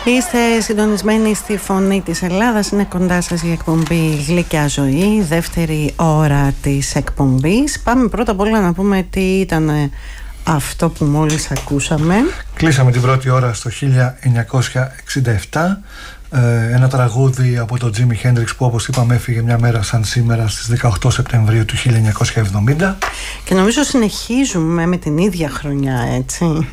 Είστε συντονισμένοι στη Φωνή της Ελλάδας. Είναι κοντά σας η εκπομπή Γλυκιά Ζωή, δεύτερη ώρα της εκπομπής. Πάμε πρώτα απ' όλα να πούμε τι ήταν αυτό που μόλις ακούσαμε. Κλείσαμε την πρώτη ώρα στο 1967. Ένα τραγούδι από τον Τζίμι Χέντριξ που, όπως είπαμε, έφυγε μια μέρα σαν σήμερα στις 18 Σεπτεμβρίου του 1970. Και νομίζω συνεχίζουμε με την ίδια χρονιά, έτσι.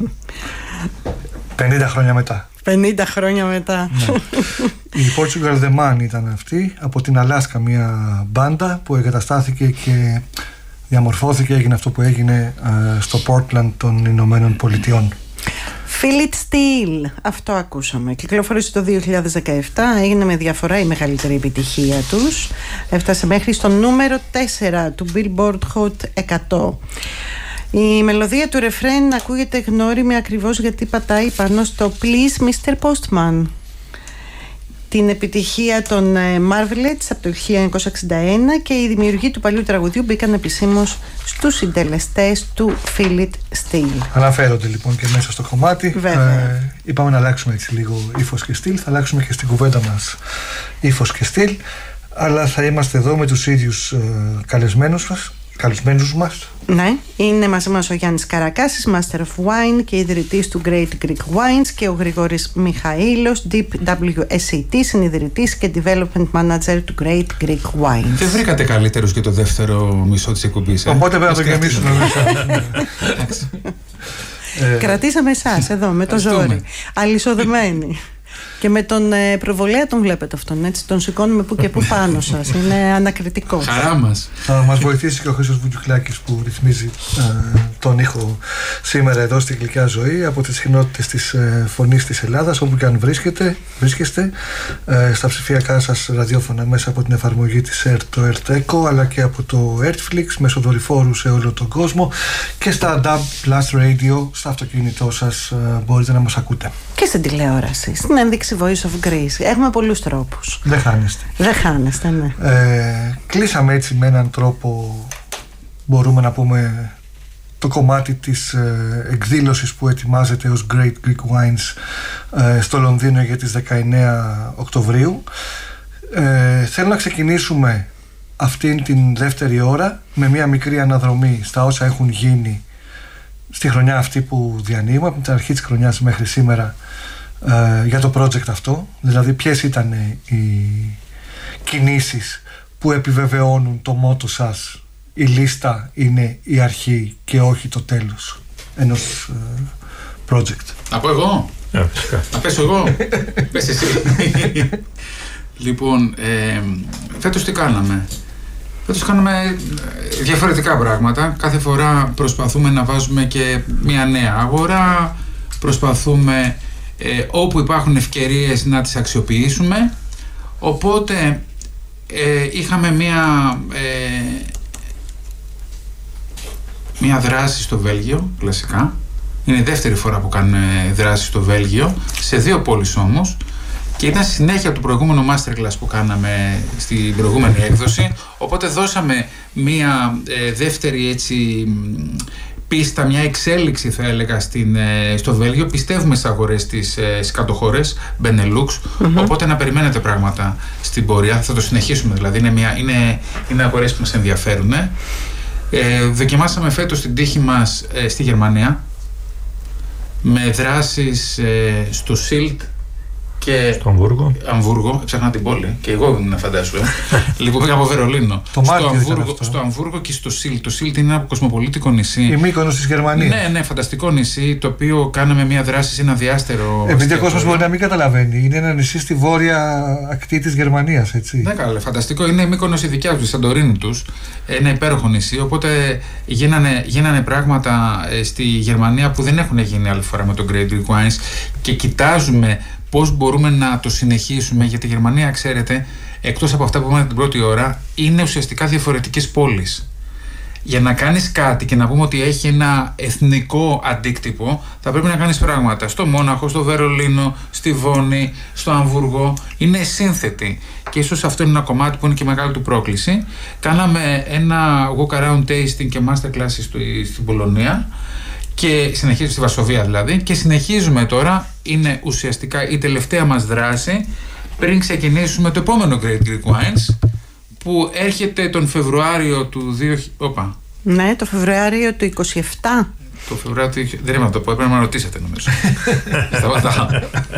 50 χρόνια μετά. 50 χρόνια μετά. Ναι. Η Portugal The Man ήταν αυτή, από την Αλάσκα, μια μπάντα που εγκαταστάθηκε και διαμορφώθηκε, έγινε αυτό που έγινε στο Portland των Ηνωμένων Πολιτειών. Feel It Still, αυτό ακούσαμε. Κυκλοφόρησε το 2017, έγινε με διαφορά η μεγαλύτερη επιτυχία τους. Έφτασε μέχρι στο νούμερο 4 του Billboard Hot 100. Η μελωδία του ρεφρέν ακούγεται γνώριμη ακριβώς γιατί πατάει πάνω στο Please Mr. Postman. Την επιτυχία των Marvelettes από το 1961 και οι δημιουργοί του παλιού τραγουδιού μπήκαν επισήμως στους συντελεστές του Feel It Still. Αναφέρονται λοιπόν και μέσα στο κομμάτι. Είπαμε να αλλάξουμε έτσι λίγο ύφος και στυλ. Θα αλλάξουμε και στην κουβέντα μας ύφος και στυλ. Αλλά θα είμαστε εδώ με τους ίδιους καλεσμένους μας. Ναι, είναι μαζί μας ο Γιάννης Καρακάσης, Master of Wine και ιδρυτής του Great Greek Wines, και ο Γρηγόρης Μιχαήλος, DWSET, συνειδητής και Development Manager του Great Greek Wines. Δεν βρήκατε καλύτερους για το δεύτερο μισό της εκπομπής, Οπότε πρέπει να το γεμίσουμε. Κρατήσαμε εσάς εδώ με το ζόρι, αλυσοδεμένοι. Και με τον προβολέα τον βλέπετε αυτόν, έτσι, τον σηκώνουμε που και που πάνω σας. Είναι ανακριτικός. Χαρά μας. Θα μας βοηθήσει και ο Χρήστος Βουτζουκλάκης που ρυθμίζει τον ήχο σήμερα εδώ στη Γλυκιά Ζωή, από τις συχνότητες της Φωνής της Ελλάδας, όπου και αν βρίσκεστε, στα ψηφιακά σας ραδιόφωνα μέσα από την εφαρμογή της ΕΡΤ, το ΕΡΤ-ΕΚΟ, αλλά και από το ΕΡΤΦλix, μέσω δορυφόρου σε όλο τον κόσμο, και στα DAB Plus Radio, στο αυτοκίνητό σας μπορείτε να μας ακούτε. Και στην τηλεόραση, στην ένδειξη Voice of Greece. Έχουμε πολλούς τρόπους. Δεν χάνεστε, ναι. Κλείσαμε έτσι με έναν τρόπο, μπορούμε να πούμε, το κομμάτι της εκδήλωσης που ετοιμάζεται ως Great Greek Wines στο Λονδίνο για τις 19 Οκτωβρίου. Θέλω να ξεκινήσουμε αυτήν την δεύτερη ώρα με μια μικρή αναδρομή στα όσα έχουν γίνει στη χρονιά αυτή που διανύουμε, από την αρχή της χρονιάς μέχρι σήμερα, για το project αυτό. Δηλαδή ποιες ήταν οι κινήσεις που επιβεβαιώνουν το μότο σας, η λίστα είναι η αρχή και όχι το τέλος ενός project. Να πω εγώ? Να πέσω εγώ? Πες εσύ. Λοιπόν, φέτος τι κάναμε? Φέτος κάναμε διαφορετικά πράγματα. Κάθε φορά προσπαθούμε να βάζουμε και μια νέα αγορά. Προσπαθούμε όπου υπάρχουν ευκαιρίες να τις αξιοποιήσουμε. Οπότε είχαμε μια δράση στο Βέλγιο, κλασικά. Είναι η δεύτερη φορά που κάνουμε δράση στο Βέλγιο, σε 2 πόλεις όμως, και ήταν συνέχεια του προηγούμενου masterclass που κάναμε στην προηγούμενη έκδοση. Οπότε δώσαμε μια δεύτερη έτσι πίστα, μια εξέλιξη θα έλεγα στο Βέλγιο. Πιστεύουμε στις αγορές στις κάτω χώρες, Benelux, οπότε να περιμένετε πράγματα στην πορεία. Θα το συνεχίσουμε δηλαδή, είναι αγορές που μας ενδιαφέρουν. Δοκιμάσαμε φέτος την τύχη μας στη Γερμανία με δράσεις στο Σιλτ και στο Αμβούργο, ψάχνα την πόλη και εγώ ήμουν, φαντάσου. Λοιπόν, πήγα από Βερολίνο. Στο Αμβούργο και στο Σιλτ. Το Σιλτ είναι ένα κοσμοπολίτικο νησί. Η Μύκονος της Γερμανίας. Ναι, φανταστικό νησί, το οποίο κάναμε μια δράση σε ένα διάστερο. Επειδή ο κόσμος μπορεί να μην καταλαβαίνει, είναι ένα νησί στη βόρεια ακτή της Γερμανίας, έτσι. Ναι, καλά, φανταστικό. Είναι η Μύκονος η δικιά του, η Σαντορίνη τους. Ένα υπέροχο νησί. Οπότε γίνανε πράγματα στη Γερμανία που δεν έχουν γίνει άλλη φορά με το Great Greek Wines, και κοιτάζουμε πώς μπορούμε να το συνεχίσουμε, γιατί η Γερμανία, ξέρετε, εκτός από αυτά που είπαμε την πρώτη ώρα, είναι ουσιαστικά διαφορετικές πόλεις. Για να κάνεις κάτι και να πούμε ότι έχει ένα εθνικό αντίκτυπο, θα πρέπει να κάνεις πράγματα στο Μόναχο, στο Βερολίνο, στη Βόνη, στο Αμβούργο. Είναι σύνθετη. Και ίσως αυτό είναι ένα κομμάτι που είναι και μεγάλη του πρόκληση. Κάναμε ένα walk around tasting και masterclass στην Πολωνία. Και συνεχίζουμε στη Βαρσοβία δηλαδή. Και συνεχίζουμε τώρα. Είναι ουσιαστικά η τελευταία μας δράση πριν ξεκινήσουμε το επόμενο Great Greek Wines, που έρχεται τον Φεβρουάριο του 2000. Ναι, το Φεβρουάριο του 27. Το Φεβρουάριο του... Δεν είμαι να το πω, έπρεπε να με ρωτήσετε νομίζω. Σταματάω.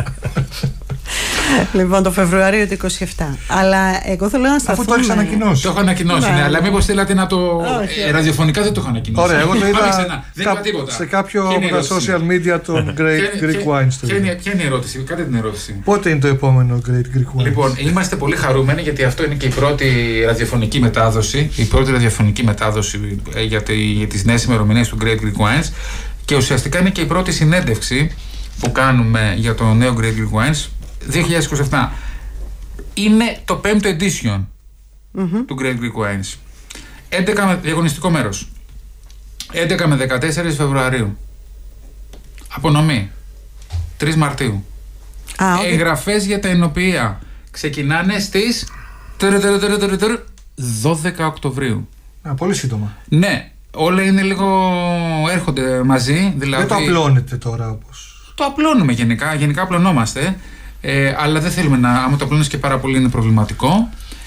Λοιπόν, το Φεβρουάριο του 27. Αλλά εγώ θέλω να σταθούμε. Αφού το έχεις ανακοινώσει. Το έχω ανακοινώσει, ναι, αλλά μήπως θέλατε να το. Ραδιοφωνικά δεν το έχω ανακοινώσει. Ωραία, εγώ το είδα τίποτα. σε κάποιο από τα social media των Great Greek Wines. Ποια είναι η ερώτηση, κάντε την ερώτηση. Πότε είναι το επόμενο Great Greek Wines? Λοιπόν, είμαστε πολύ χαρούμενοι γιατί αυτό είναι και η πρώτη ραδιοφωνική μετάδοση. Η πρώτη ραδιοφωνική μετάδοση για τις νέες ημερομηνίες του Great Greek Wines. Και ουσιαστικά είναι και η πρώτη συνέντευξη που κάνουμε για το νέο Great Greek Wines 2027. Είναι το 5ο edition του Great Greek Wines. 11 διαγωνιστικό μέρος. 11 με 14 Φεβρουαρίου. Απονομή 3 Μαρτίου. Εγγραφές για τα ενοποιεία ξεκινάνε στις 12 Οκτωβρίου. Πολύ σύντομα. Ναι, όλα είναι λίγο, έρχονται μαζί. Δηλαδή, δεν το απλώνετε τώρα όπως? Το απλώνουμε γενικά απλωνόμαστε. Αλλά δεν θέλουμε να, άμα το απλώνεις και πάρα πολύ είναι προβληματικό.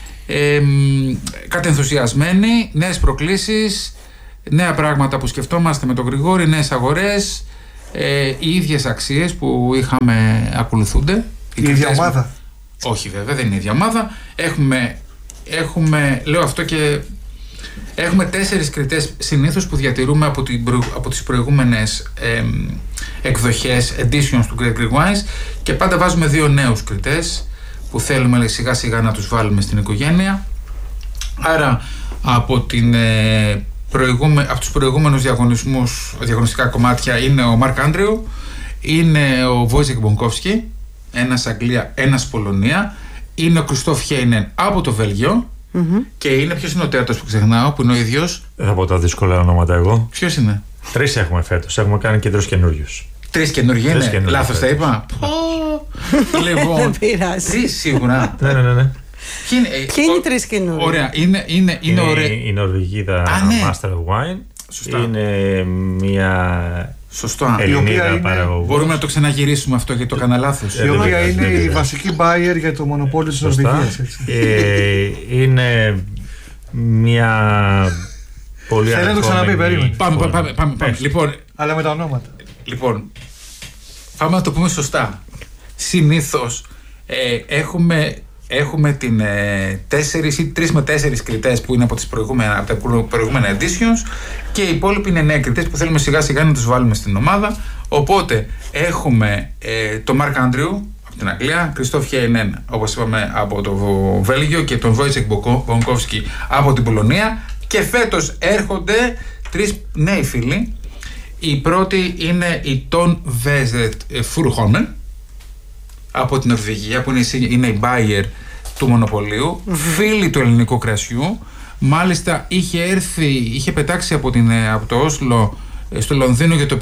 Κατενθουσιασμένοι, νέες προκλήσεις, νέα πράγματα που σκεφτόμαστε με τον Γρηγόρη, νέες αγορές, οι ίδιες αξίες που είχαμε ακολουθούνται. Η ίδια ομάδα? Όχι βέβαια, δεν είναι η ίδια ομάδα. Έχουμε, λέω αυτό και έχουμε 4 κριτές συνήθως που διατηρούμε από τις προηγούμενες εκδοχές editions του Great Greek Wines, και πάντα βάζουμε 2 νέους κριτές που θέλουμε σιγά σιγά να τους βάλουμε στην οικογένεια. Άρα από τους προηγούμενους διαγωνιστικά κομμάτια είναι ο Μαρκ Άντριου, είναι ο Βόιζεκ Μπονκόφσκι, ένας Αγγλία, ένας Πολωνία, είναι ο Κριστόφ Χέινεν από το Βέλγιο. Και είναι, ποιος είναι ο τέταρτος που ξεχνάω, που είναι ο ίδιος? Δεν θα πω τα δύσκολα ονόματα εγώ. Ποιος είναι? 3 έχουμε φέτος, έχουμε κάνει και 3 καινούριους. 3 καινούργιοι είναι? Λάθος τα είπα? Λοιπόν, 3 σίγουρα. Ναι. Ποιοι είναι οι 3 καινούριοι? Ωραία, είναι ωραία. Η Νορβηγίδα Master of Wine. Σωστά. Είναι μια Σωστά. Ελληνίδα παραγωγός. Μπορούμε να το ξαναγυρίσουμε αυτό γιατί το έκανα λάθος. Η οποία είναι η βασική buyer για το μονοπόλιο της Νορβηγίας. Είναι μια πολύ Θέλω να το ξαναπεί, περίμενε. Πάμε. Λοιπόν, αλλά με τα ονόματα. Λοιπόν, πάμε να το πούμε σωστά. Συνήθως έχουμε την 4 ή 3 με 4 κριτές που είναι από τα προηγούμενα editions, και οι υπόλοιποι είναι νέοι κριτές που θέλουμε σιγά σιγά να τους βάλουμε στην ομάδα. Οπότε έχουμε τον Μαρκ Άντριου από την Αγγλία, Κριστόφ Χέινεν όπως είπαμε από το Βέλγιο και τον Βόιτσεκ Μπονκόφσκι από την Πολωνία, και φέτος έρχονται 3 νέοι φίλοι. Η πρώτη είναι η Τον Βέζετ Φουρχόμεν από την Νορβηγία, που είναι η buyer του μονοπωλίου, φίλη του ελληνικού κρασιού. Μάλιστα είχε πετάξει από το Όσλο στο Λονδίνο για το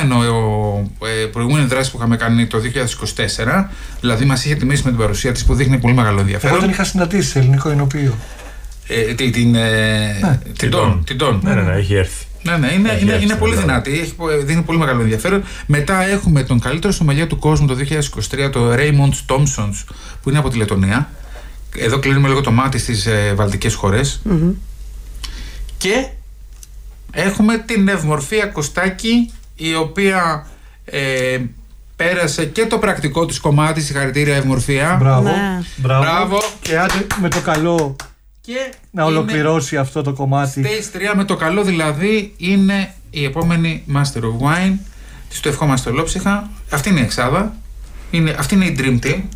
προηγούμενη δράση που είχαμε κάνει το 2024. Δηλαδή μας είχε τιμήσει με την παρουσία της, που δείχνει πολύ μεγάλο ενδιαφέρον. Εγώ την είχα συναντήσει σε ελληνικό εινοποιείο. Την Τον. Ναι, έχει έρθει. Ναι, είναι πολύ δυνατή, δίνει πολύ μεγάλο ενδιαφέρον. Μετά έχουμε τον καλύτερο σομελιέ του κόσμου το 2023, το Raymond Thompsons, που είναι από τη Λετωνία. Εδώ κλείνουμε λίγο το μάτι στις βαλτικές χώρες. Και έχουμε την Ευμορφία Κωστάκη, η οποία πέρασε και το πρακτικό της κομμάτι. Συγχαρητήρια Ευμορφία. Μπράβο. Και άντε με το καλό και να ολοκληρώσει αυτό το κομμάτι. Stage 3 με το καλό, δηλαδή είναι η επόμενη Master of Wine. Της το ευχόμαστε ολόψυχα. Αυτή είναι η εξάδα. Αυτή είναι η Dream Team.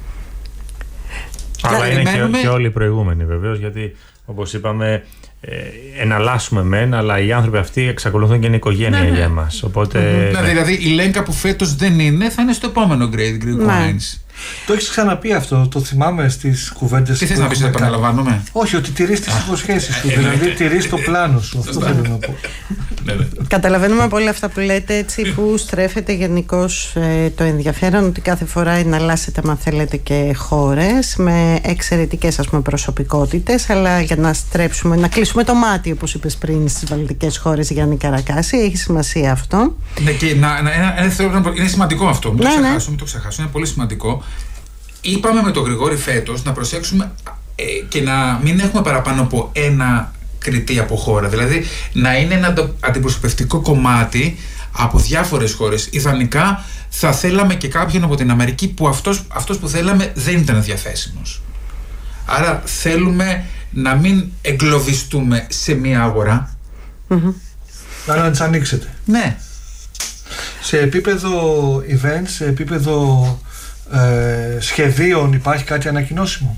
Αλλά είναι και όλοι οι προηγούμενοι βεβαίως, γιατί όπως είπαμε εναλλάσσουμε μεν, αλλά οι άνθρωποι αυτοί εξακολουθούν και είναι οικογένεια για εμάς. Οπότε, δηλαδή η Lenka που φέτος δεν είναι, θα είναι στο επόμενο Great Greek Wines. Το έχεις ξαναπεί αυτό, το θυμάμαι στις κουβέντες. Τι θες να πεις, δεν επαναλαμβάνομαι? Όχι, ότι τηρείς τις υποσχέσεις σου, δηλαδή τηρείς το πλάνο σου. Αυτό θέλω να πω. Καταλαβαίνουμε από όλα αυτά που λέτε, έτσι, που στρέφεται γενικώς το ενδιαφέρον, ότι κάθε φορά εναλλάσσετε, αν θέλετε, και χώρες με εξαιρετικές, ας πούμε, προσωπικότητες, αλλά για να στρέψουμε, να κλείσουμε το μάτι, όπως είπες πριν, στις βαλτικές χώρες, Γιάννη Καρακάση, έχει σημασία αυτό. Ναι, και είναι σημαντικό αυτό. Μην το ξεχάσω, είναι πολύ σημαντικό. Είπαμε με τον Γρηγόρη φέτος να προσέξουμε και να μην έχουμε παραπάνω από ένα κριτή από χώρα. Δηλαδή να είναι ένα αντιπροσωπευτικό κομμάτι από διάφορες χώρες. Ιδανικά θα θέλαμε και κάποιον από την Αμερική που αυτός που θέλαμε δεν ήταν διαθέσιμος. Άρα θέλουμε να μην εγκλωβιστούμε σε μία αγορά. Άρα να τις ανοίξετε. Ναι. Σε επίπεδο events, σε επίπεδο σχεδίων υπάρχει κάτι ανακοινώσιμο?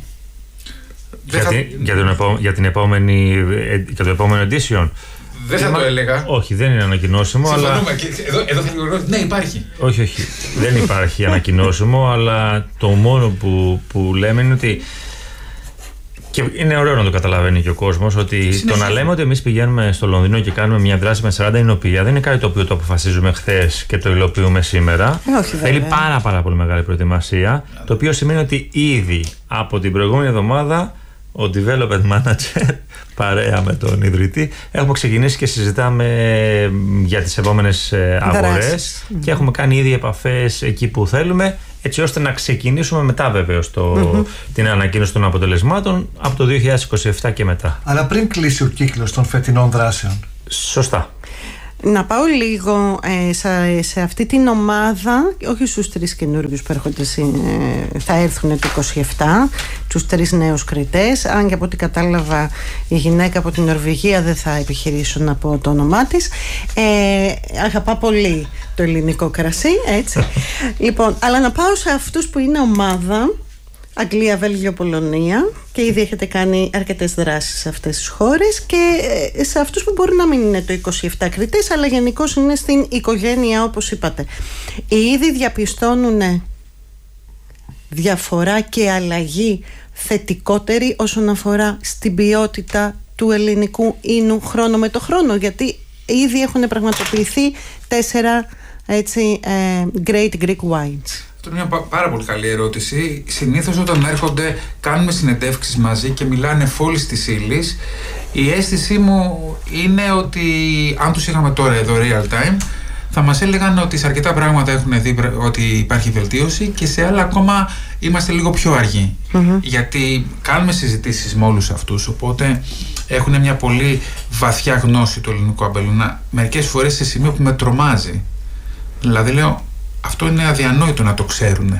Για την επόμενη, για το επόμενο edition. Δεν θα το έλεγα. Όχι, δεν είναι ανακοινώσιμο. Συμφωνούμε. Αλλά... Εδώ θα γεγονός. Ναι, υπάρχει. Όχι. Δεν υπάρχει ανακοινώσιμο, αλλά το μόνο που λέμε είναι ότι. Και είναι ωραίο να το καταλαβαίνει και ο κόσμος, ότι το να λέμε ότι εμείς πηγαίνουμε στο Λονδίνο και κάνουμε μια δράση με 40 εινοποιεία δεν είναι κάτι το οποίο το αποφασίζουμε χθες και το υλοποιούμε σήμερα. Θέλει πάρα πολύ μεγάλη προετοιμασία. Το οποίο σημαίνει ότι ήδη από την προηγούμενη εβδομάδα ο development manager, παρέα με τον ιδρυτή, έχουμε ξεκινήσει και συζητάμε για τις επόμενες αγορές και έχουμε κάνει ήδη επαφές εκεί που θέλουμε, έτσι ώστε να ξεκινήσουμε μετά βεβαίως την ανακοίνωση των αποτελεσμάτων από το 2027 και μετά. Αλλά πριν κλείσει ο κύκλος των φετινών δράσεων. Σωστά. Να πάω λίγο σε αυτή την ομάδα, όχι στους 3 καινούργιους που έρχονται, θα έρθουν το 27, τους 3 νέους κριτές. Αν και από ό,τι κατάλαβα η γυναίκα από την Νορβηγία δεν θα επιχειρήσω να πω το όνομά της. Αγαπά πολύ το ελληνικό κρασί, έτσι. Λοιπόν, αλλά να πάω σε αυτούς που είναι ομάδα, Αγγλία, Βέλγιο, Πολωνία, και ήδη έχετε κάνει αρκετές δράσεις σε αυτές τις χώρες, και σε αυτούς που μπορεί να μην είναι το 27 κριτές, αλλά γενικώς είναι στην οικογένεια, όπως είπατε. Ήδη διαπιστώνουν διαφορά και αλλαγή θετικότερη όσον αφορά στην ποιότητα του ελληνικού ίνου χρόνο με το χρόνο, γιατί ήδη έχουν πραγματοποιηθεί 4 great Greek wines. Αυτό είναι μια πάρα πολύ καλή ερώτηση. Συνήθως όταν έρχονται, κάνουμε συνεντεύξεις μαζί και μιλάνε φόλης της ύλης, η αίσθησή μου είναι ότι αν τους είχαμε τώρα εδώ real time, θα μας έλεγαν ότι σε αρκετά πράγματα έχουν δει ότι υπάρχει βελτίωση και σε άλλα ακόμα είμαστε λίγο πιο αργοί. Γιατί κάνουμε συζητήσεις με όλους αυτούς, οπότε έχουν μια πολύ βαθιά γνώση του ελληνικού αμπελούνα, μερικές φορές σε σημείο που με τρομάζει. Δηλαδή λέω, αυτό είναι αδιανόητο να το ξέρουν.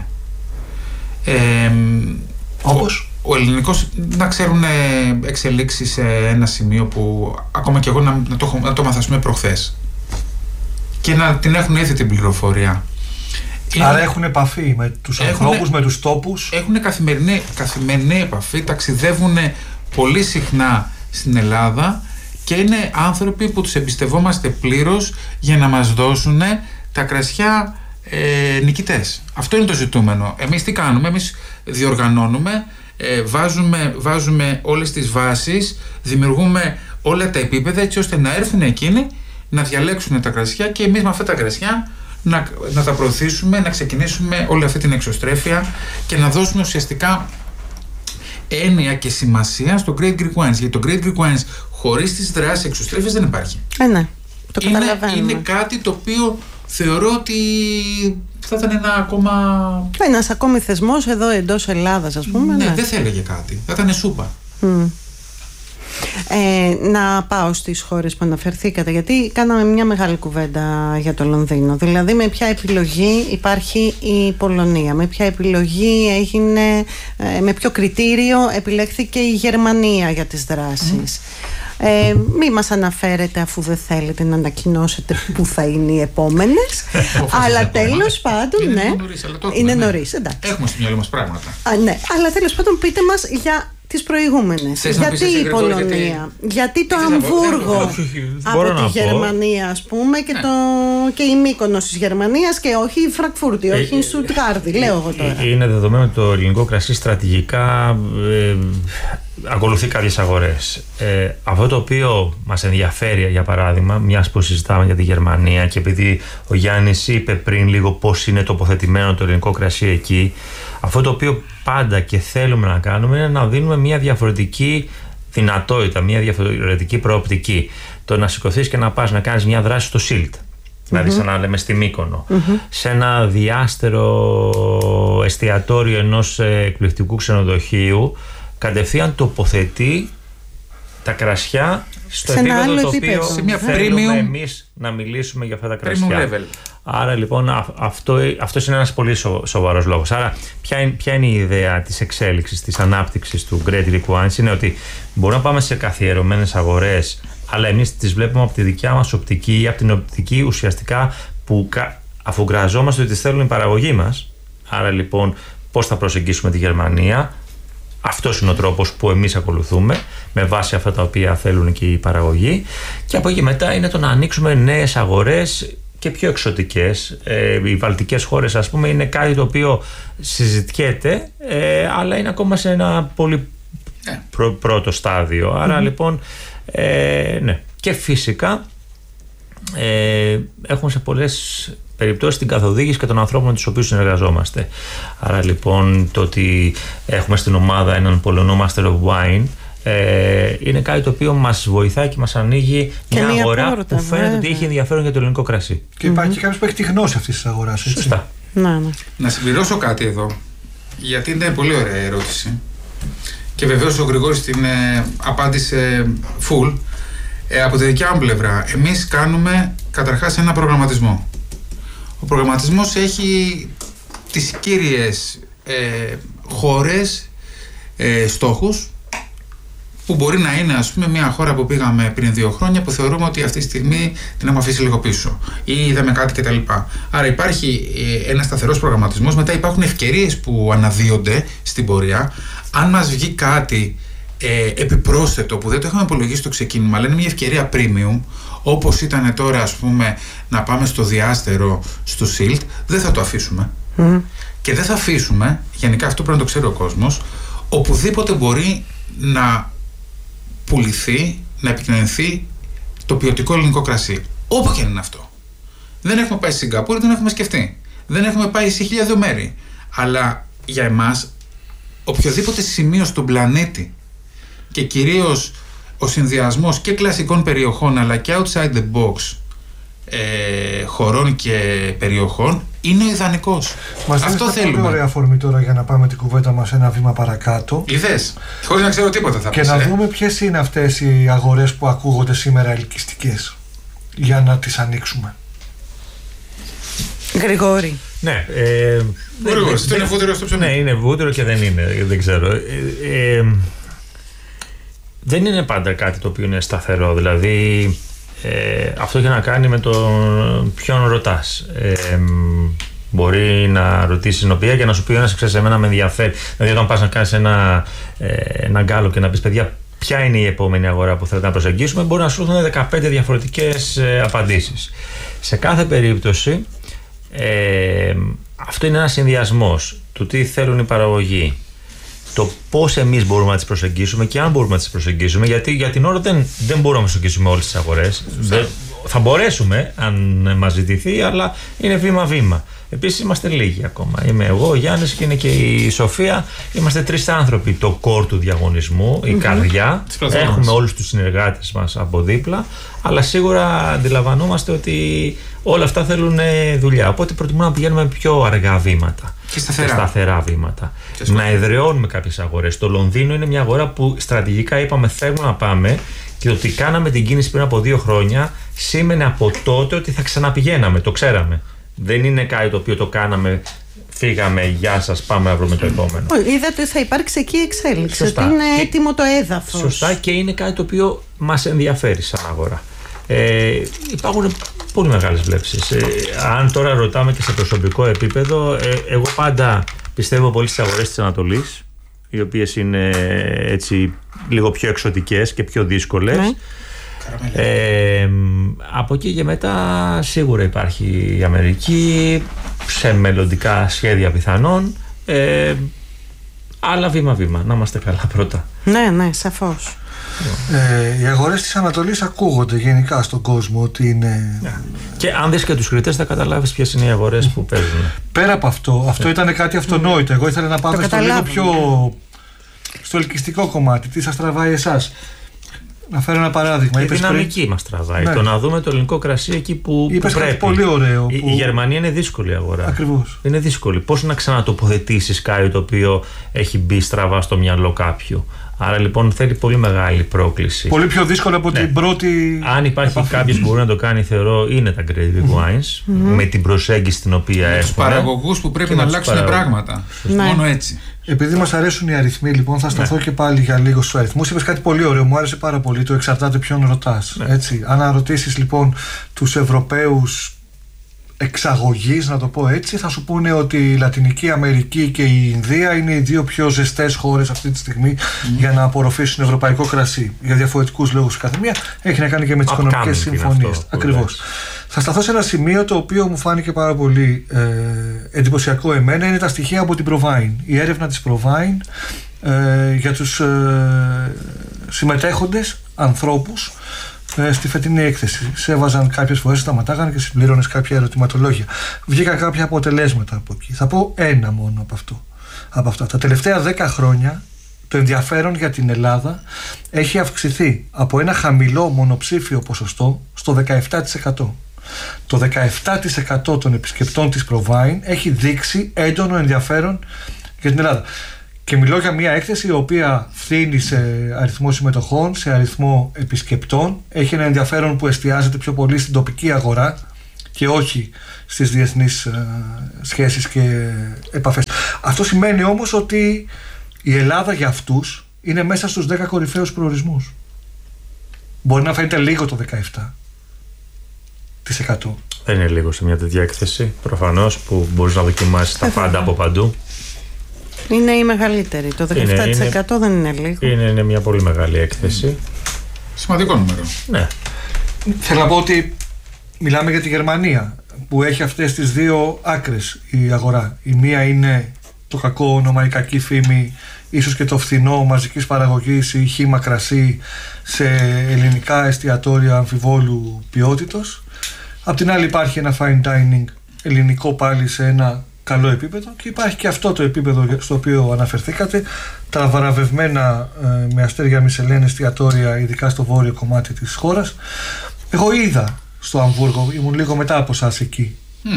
Όπως? Ο ελληνικός να ξέρουν εξελίξεις σε ένα σημείο που ακόμα και εγώ να το μαθασούμε προχθές. Και να την έχουν ήδη την πληροφορία. Άρα έχουν επαφή με τους ανθρώπους, με τους τόπους. Έχουν καθημερινή επαφή, ταξιδεύουν πολύ συχνά στην Ελλάδα και είναι άνθρωποι που τους εμπιστευόμαστε πλήρως για να μας δώσουν τα κρασιά νικητές. Αυτό είναι το ζητούμενο. Εμείς τι κάνουμε? Εμείς διοργανώνουμε, βάζουμε όλες τις βάσεις, δημιουργούμε όλα τα επίπεδα έτσι ώστε να έρθουν εκείνοι να διαλέξουν τα κρασιά και εμείς με αυτά τα κρασιά να τα προωθήσουμε, να ξεκινήσουμε όλη αυτή την εξωστρέφεια και να δώσουμε ουσιαστικά έννοια και σημασία στο Great Greek Wines. Γιατί το Great Greek Wines χωρίς τις δράσεις εξωστρέφειας δεν υπάρχει. Ναι, το καταλαβαίνουμε. Είναι κάτι το οποίο θεωρώ ότι θα ήταν ένας ακόμη θεσμός εδώ εντός Ελλάδας, ας πούμε. Ναι, δεν θα έλεγε κάτι. Θα ήταν σούπα. Να πάω στις χώρες που αναφερθήκατε, γιατί κάναμε μια μεγάλη κουβέντα για το Λονδίνο. Δηλαδή με ποια επιλογή υπάρχει η Πολωνία, με ποια επιλογή έγινε, με ποιο κριτήριο επιλέχθηκε η Γερμανία για τις δράσεις. Μη μας αναφέρετε αφού δεν θέλετε να ανακοινώσετε που θα είναι οι επόμενες. Αλλά τέλος πάντων, ναι, είναι νωρίς, εντάξει. Έχουμε στο μυαλό μας πράγματα. Ναι, αλλά τέλος πάντων πείτε μας για τις προηγούμενες. Γιατί η Πολωνία, γιατί το Αμβούργο από τη Γερμανία, ας πούμε, και η Μύκονος της Γερμανίας και όχι η Φραγκφούρτη, όχι η Στουτγκάρδη, λέω εγώ τώρα. Είναι δεδομένο ότι το ελληνικό κρασί στρατηγικά ακολουθεί κάποιες αγορές. Αυτό το οποίο μας ενδιαφέρει, για παράδειγμα, μιας που συζητάμε για τη Γερμανία και επειδή ο Γιάννης είπε πριν λίγο πώς είναι τοποθετημένο το ελληνικό κρασί εκεί, αυτό το οποίο πάντα και θέλουμε να κάνουμε είναι να δίνουμε μια διαφορετική δυνατότητα, μια διαφορετική προοπτική. Το να σηκωθείς και να πας να κάνεις μια δράση στο Σίλτ, δηλαδή σαν να λέμε στη Μύκονο, σε ένα διάστερο εστιατόριο ενός εκπληκτικού ξενοδοχείου, κατευθείαν τοποθετεί τα κρασιά στο επίπεδο το οποίο θέλουμε εμείς να μιλήσουμε για αυτά τα κρασιά. Άρα λοιπόν αυτός είναι ένας πολύ σοβαρός λόγος. Άρα ποια είναι η ιδέα της εξέλιξης, της ανάπτυξης του Great Greek Wines? Είναι ότι μπορούμε να πάμε σε καθιερωμένες αγορές, αλλά εμείς τις βλέπουμε από τη δικιά μας οπτική ή από την οπτική ουσιαστικά που αφουγκραζόμαστε ότι τις θέλουν οι παραγωγοί μας. Άρα λοιπόν πώς θα προσεγγίσουμε τη Γερμανία? Αυτός είναι ο τρόπος που εμείς ακολουθούμε με βάση αυτά τα οποία θέλουν και οι παραγωγοί, και από εκεί μετά είναι το να ανοίξουμε νέες αγορές και πιο εξωτικές. Οι βαλτικές χώρες, ας πούμε, είναι κάτι το οποίο συζητιέται, αλλά είναι ακόμα σε ένα πολύ πρώτο στάδιο. Άρα λοιπόν ναι. Και φυσικά έχουμε σε πολλές περιπτώσεις την καθοδήγηση και των ανθρώπων με τους οποίους συνεργαζόμαστε. Άρα λοιπόν το ότι έχουμε στην ομάδα έναν Πολωνό Master of Wine είναι κάτι το οποίο μας βοηθάει και μας ανοίγει μια αγορά που φαίνεται ότι έχει ενδιαφέρον για το ελληνικό κρασί. Και υπάρχει κάποιος που έχει τη γνώση αυτής της αγοράς. Σωστά. Να συμπληρώσω κάτι εδώ, γιατί είναι πολύ ωραία ερώτηση και βεβαίως ο Γρηγόρης την απάντησε full. Από τη δικιά μου πλευρά, εμείς κάνουμε καταρχάς ένα προγραμματισμό. Ο προγραμματισμός έχει τις κύριες χώρες, στόχους, που μπορεί να είναι, ας πούμε, μια χώρα που πήγαμε πριν 2 χρόνια που θεωρούμε ότι αυτή τη στιγμή την έχουμε αφήσει λίγο πίσω ή είδαμε κάτι κτλ. Άρα υπάρχει ένα σταθερός προγραμματισμός. Μετά υπάρχουν ευκαιρίες που αναδύονται στην πορεία. Αν μας βγει κάτι επιπρόσθετο που δεν το είχαμε υπολογίσει στο ξεκίνημα, αλλά είναι μια ευκαιρία premium, όπως ήταν τώρα, ας πούμε, να πάμε στο διάστερο, στο Σίλτ, δεν θα το αφήσουμε. Και δεν θα αφήσουμε, γενικά αυτό πρέπει να το ξέρει ο κόσμος, οπουδήποτε μπορεί να πουληθεί, να επικοινωνηθεί το ποιοτικό ελληνικό κρασί. Όπου και είναι αυτό. Δεν έχουμε πάει στη Σιγκαπούρη, δεν έχουμε σκεφτεί. Δεν έχουμε πάει σε 1002 μέρη. Αλλά για εμάς, οποιοδήποτε σημείο στον πλανήτη, και κυρίως ο συνδυασμός και κλασικών περιοχών αλλά και outside the box χωρών και περιοχών είναι ο ιδανικός. Αυτό θέλουμε. Πολύ ωραία αφορμή τώρα για να πάμε την κουβέντα μας ένα βήμα παρακάτω. Είδες, χωρίς να ξέρω τίποτα θα και πεις. Και να δούμε ποιες είναι αυτές οι αγορές που ακούγονται σήμερα ελκυστικές, για να τις ανοίξουμε. Γρηγόρη. Ναι. Αυτό είναι βούτυρο στο ψωμί. Ναι, είναι βούτυρο και δεν είναι. Δεν ξέρω. Δεν είναι πάντα κάτι το οποίο είναι σταθερό. Δηλαδή αυτό έχει να κάνει με το ποιον ρωτάς. Μπορεί να ρωτήσεις την οποία και να σου πει ένας, ξέρεις, εμένα με ενδιαφέρει. Δηλαδή όταν πας να κάνεις ένα γκάλο και να πεις, παιδιά, ποια είναι η επόμενη αγορά που θέλετε να προσεγγίσουμε, μπορεί να σου έρθουν 15 διαφορετικές απαντήσεις. Σε κάθε περίπτωση αυτό είναι ένας συνδυασμός του τι θέλουν οι παραγωγοί, το πώς εμείς μπορούμε να τις προσεγγίσουμε και αν μπορούμε να τις προσεγγίσουμε, γιατί για την ώρα δεν μπορούμε να προσεγγίσουμε όλες τις αγορές. Θα μπορέσουμε αν μας ζητηθεί, αλλά είναι βήμα-βήμα. Επίσης είμαστε λίγοι ακόμα. Είμαι εγώ, ο Γιάννης και είναι και η Σοφία. Είμαστε 3 άνθρωποι. Το core του διαγωνισμού, η καρδιά. Έχουμε όλους τους συνεργάτες μας από δίπλα, αλλά σίγουρα αντιλαμβανόμαστε ότι όλα αυτά θέλουν δουλειά. Οπότε προτιμούμε να πηγαίνουμε πιο αργά βήματα και σταθερά βήματα. Να εδραιώνουμε κάποιες αγορές. Το Λονδίνο είναι μια αγορά που στρατηγικά είπαμε θέλουμε να πάμε, και το ότι κάναμε την κίνηση πριν από 2 χρόνια σήμαινε από τότε ότι θα ξαναπηγαίναμε. Το ξέραμε. Δεν είναι κάτι το οποίο το κάναμε, φύγαμε, γεια σας, πάμε να βρούμε το επόμενο. Είδατε ότι θα υπάρξει εκεί εξέλιξη. Σωστά. Ότι είναι έτοιμο το έδαφος. Σωστά, και είναι κάτι το οποίο μας ενδιαφέρει σαν αγορά. Υπάρχουν πολύ μεγάλες βλέψεις. Αν τώρα ρωτάμε και σε προσωπικό επίπεδο, εγώ πάντα πιστεύω πολύ στις αγορές της Ανατολής. οι οποίες είναι έτσι λίγο πιο εξωτικές και πιο δύσκολες. Ναι. Από εκεί και μετά σίγουρα υπάρχει η Αμερική σε μελλοντικά σχέδια πιθανόν, αλλά βήμα-βήμα, να είμαστε καλά πρώτα. Ναι, σαφώς. Οι αγορές της Ανατολής ακούγονται γενικά στον κόσμο ότι είναι... Και αν δεις και τους κριτές θα καταλάβεις ποιες είναι οι αγορές που παίζουν. Πέρα από αυτό ήταν κάτι αυτονόητο. Εγώ ήθελα να πάμε στο λίγο πιο στο ελκυστικό κομμάτι. Τι σας τραβάει εσάς? Να φέρω ένα παράδειγμα. Η δυναμική μας τραβάει. Το να δούμε το ελληνικό κρασί εκεί που είπες πρέπει. Κάτι πολύ ωραίο. Η Γερμανία είναι δύσκολη αγορά. Ακριβώς. Είναι δύσκολη. Πώς να ξανατοποθετήσεις κάτι το οποίο έχει μπει στραβά στο μυαλό κάποιου. Άρα λοιπόν θέλει πολύ μεγάλη πρόκληση. Πολύ πιο δύσκολο από την πρώτη. Αν υπάρχει κάποιος που μπορεί να το κάνει, θεωρώ, είναι τα Great Greek Wines, με την προσέγγιση την οποία έχουν. Τους παραγωγούς που πρέπει να αλλάξουν πράγματα. Μόνο έτσι. Επειδή μας αρέσουν οι αριθμοί, λοιπόν, θα σταθώ και πάλι για λίγο στους αριθμούς. Είπες κάτι πολύ ωραίο, μου άρεσε πάρα πολύ. Το εξαρτάται ποιον ρωτάς. Έτσι. Αν ρωτήσεις λοιπόν τους Ευρωπαίους εξαγωγής, να το πω έτσι, θα σου πούνε ότι η Λατινική Αμερική και η Ινδία είναι οι δύο πιο ζεστές χώρες αυτή τη στιγμή για να απορροφήσουν ευρωπαϊκό κρασί. Για διαφορετικούς λόγους κάθε μία. Έχει να κάνει και με τις οικονομικές συμφωνίες. Ακριβώς. Θα σταθώ σε ένα σημείο το οποίο μου φάνηκε πάρα πολύ εντυπωσιακό εμένα. Είναι τα στοιχεία από την Provine. Η έρευνα της Provine για τους συμμετέχοντες ανθρώπους στη φετινή έκθεση. Σε έβαζαν κάποιες φορές, σταματάγανε και συμπλήρωνες κάποια ερωτηματολόγια. Βγήκαν κάποια αποτελέσματα από εκεί. Θα πω ένα μόνο από αυτά. Τα τελευταία 10 χρόνια το ενδιαφέρον για την Ελλάδα έχει αυξηθεί από ένα χαμηλό μονοψήφιο ποσοστό στο 17%. Το 17% των επισκεπτών της Provine έχει δείξει έντονο ενδιαφέρον για την Ελλάδα. Και μιλώ για μια έκθεση η οποία φθήνει σε αριθμό συμμετοχών, σε αριθμό επισκεπτών. Έχει ένα ενδιαφέρον που εστιάζεται πιο πολύ στην τοπική αγορά και όχι στις διεθνείς σχέσεις και επαφές. Αυτό σημαίνει όμως ότι η Ελλάδα για αυτούς είναι μέσα στους 10 κορυφαίους προορισμούς. Μπορεί να φαίνεται λίγο το 17%. Δεν είναι λίγο σε μια τέτοια έκθεση, προφανώς, που μπορείς να δοκιμάσεις τα πάντα από παντού. Είναι η μεγαλύτερη. Το 17% δεν είναι λίγο. Είναι μια πολύ μεγάλη έκθεση. Σημαντικό νούμερο. Ναι. Θέλω να πω ότι μιλάμε για τη Γερμανία, που έχει αυτές τις δύο άκρες η αγορά. Η μία είναι το κακό όνομα, η κακή φήμη, ίσως και το φθηνό μαζικής παραγωγής ή χύμα κρασί σε ελληνικά εστιατόρια αμφιβόλου ποιότητος. Απ' την άλλη υπάρχει ένα fine dining ελληνικό πάλι σε ένα καλό επίπεδο και υπάρχει και αυτό το επίπεδο στο οποίο αναφερθήκατε, τα βραβευμένα με αστέρια Μισελέν εστιατόρια, ειδικά στο βόρειο κομμάτι της χώρας. Εγώ είδα στο Αμβούργο, ήμουν λίγο μετά από εσάς εκεί.